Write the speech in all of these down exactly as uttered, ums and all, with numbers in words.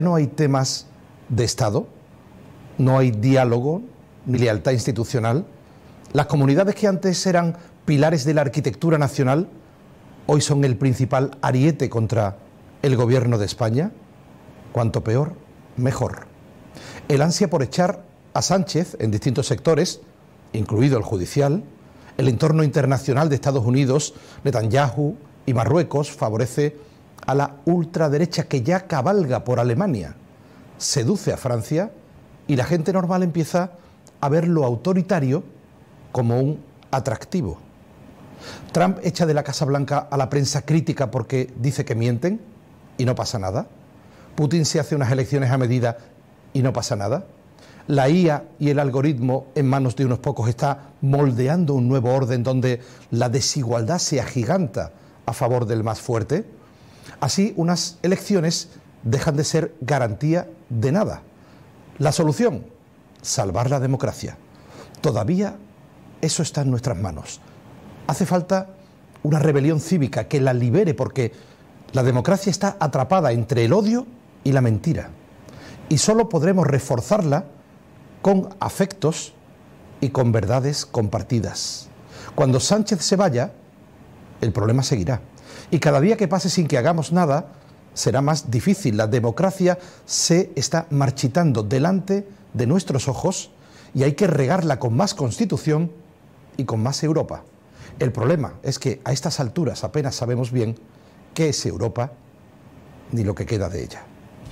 No hay temas de Estado, no hay diálogo ni lealtad institucional. Las comunidades que antes eran pilares de la arquitectura nacional, hoy son el principal ariete contra el gobierno de España. Cuanto peor, mejor. El ansia por echar a Sánchez en distintos sectores, incluido el judicial, el entorno internacional de Estados Unidos, Netanyahu y Marruecos favorece a la ultraderecha que ya cabalga por Alemania, seduce a Francia y la gente normal empieza a ver lo autoritario como un atractivo. Trump echa de la Casa Blanca a la prensa crítica porque dice que mienten y no pasa nada. Putin se hace unas elecciones a medida y no pasa nada. La I A y el algoritmo en manos de unos pocos está moldeando un nuevo orden donde la desigualdad se agiganta a favor del más fuerte. Así, unas elecciones dejan de ser garantía de nada. La solución, salvar la democracia. Todavía eso está en nuestras manos. Hace falta una rebelión cívica que la libere, porque la democracia está atrapada entre el odio y la mentira. Y solo podremos reforzarla con afectos y con verdades compartidas. Cuando Sánchez se vaya, el problema seguirá. Y cada día que pase sin que hagamos nada, será más difícil. La democracia se está marchitando delante de nuestros ojos y hay que regarla con más Constitución y con más Europa. El problema es que a estas alturas apenas sabemos bien qué es Europa ni lo que queda de ella.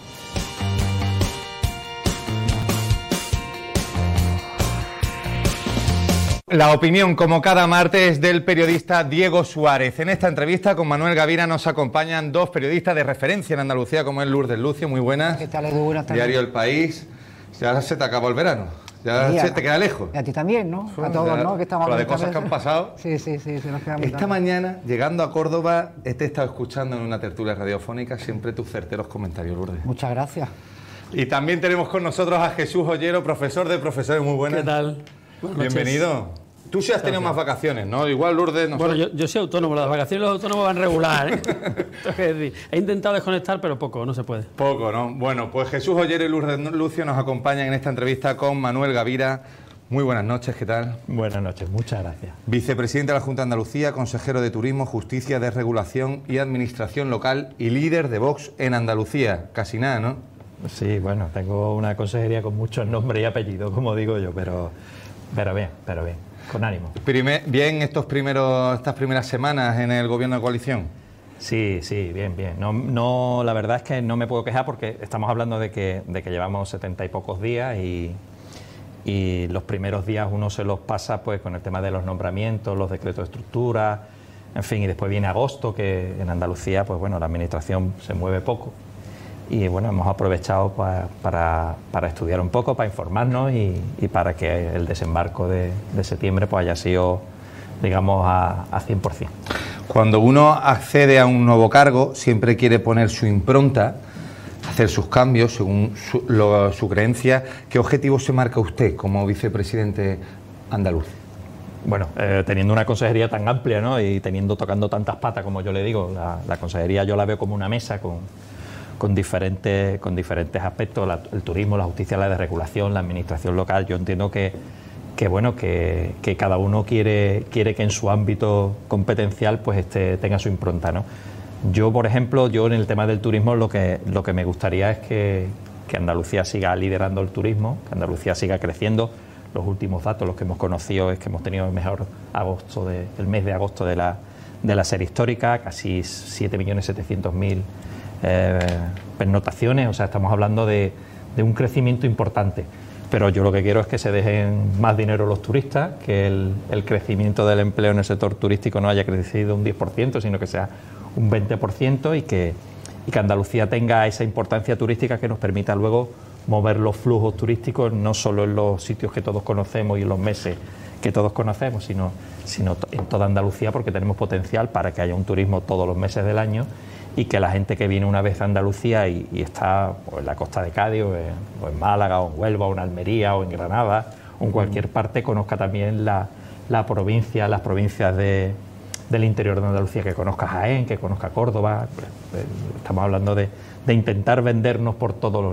La opinión, como cada martes, del periodista Diego Suárez. En esta entrevista con Manuel Gavira nos acompañan dos periodistas de referencia en Andalucía, como es Lourdes Lucio. Muy buenas. ¿Qué tal, Edu? Buenas tardes. Diario El País. Ya se te acabó el verano. Ya sí, se a, te queda lejos. Y a ti también, ¿no? Fue, a todos, ya, ¿no? Que estamos por de cosas que han pasado. Sí, sí, sí. Se nos queda muy Esta tarde. mañana, llegando a Córdoba, te he estado escuchando en una tertulia radiofónica siempre tus certeros comentarios, Lourdes. Muchas gracias. Y también tenemos con nosotros a Jesús Ollero, profesor de profesores. Muy buenas. ¿Qué tal? Buenas Bienvenido. noches. Tú sí has tenido más vacaciones, ¿no? Igual, Lourdes... Bueno, yo, yo soy autónomo, las vacaciones de los autónomos van regular, ¿eh? Tengo que decir. He intentado desconectar, pero poco, no se puede. Poco, ¿no? Bueno, pues Jesús Ollero y Lourdes Lucio nos acompañan en esta entrevista con Manuel Gavira. Muy buenas noches, ¿qué tal? Buenas noches, muchas gracias. Vicepresidente de la Junta de Andalucía, consejero de Turismo, Justicia, Desregulación y Administración Local y líder de Vox en Andalucía. Casi nada, ¿no? Sí, bueno, tengo una consejería con muchos nombres y apellidos, como digo yo, pero, pero bien, pero bien. Con ánimo. Primer, ¿Bien estos primeros, estas primeras semanas en el gobierno de coalición? Sí, sí, bien, bien. No, no, la verdad es que no me puedo quejar porque estamos hablando de que, de que llevamos setenta y pocos días y, y los primeros días uno se los pasa pues con el tema de los nombramientos, los decretos de estructura, en fin, y después viene agosto, que en Andalucía pues bueno, la administración se mueve poco. Y bueno, hemos aprovechado pa, para, para estudiar un poco, para informarnos y, y para que el desembarco de, de septiembre pues haya sido, digamos, a, a cien por cien. Cuando uno accede a un nuevo cargo, siempre quiere poner su impronta, hacer sus cambios según su, lo, su creencia. ¿Qué objetivo se marca usted como vicepresidente andaluz? Bueno, eh, teniendo una consejería tan amplia, ¿no? Y teniendo, tocando tantas patas, como yo le digo, la, la consejería yo la veo como una mesa con... Con diferentes, con diferentes aspectos, la, el turismo, la justicia, la desregulación, la administración local. Yo entiendo que, que bueno, que, que cada uno quiere, quiere que en su ámbito competencial pues este, tenga su impronta, ¿no? Yo, por ejemplo, yo en el tema del turismo lo que, lo que me gustaría es que, que Andalucía siga liderando el turismo, que Andalucía siga creciendo. Los últimos datos, los que hemos conocido, es que hemos tenido el mejor agosto de, el mes de agosto de la, de la serie histórica, casi siete millones setecientos mil Eh, pernotaciones, o sea, estamos hablando de, de un crecimiento importante, pero yo lo que quiero es que se dejen más dinero los turistas, que el, el crecimiento del empleo en el sector turístico no haya crecido un diez por ciento, sino que sea un veinte por ciento y que, y que Andalucía tenga esa importancia turística que nos permita luego mover los flujos turísticos no solo en los sitios que todos conocemos y en los meses que todos conocemos, sino, sino en toda Andalucía, porque tenemos potencial para que haya un turismo todos los meses del año y que la gente que viene una vez a Andalucía y, y está pues, en la costa de Cádiz o en, o en Málaga o en Huelva o en Almería o en Granada o en cualquier parte conozca también la, la provincia, las provincias de, del interior de Andalucía, que conozca Jaén, que conozca Córdoba. Pues, eh, estamos hablando de, de intentar vendernos por todos los